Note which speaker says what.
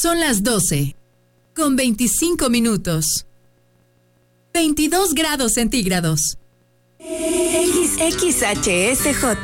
Speaker 1: Son las 12, con 25 minutos. 22 grados centígrados.
Speaker 2: XHSJ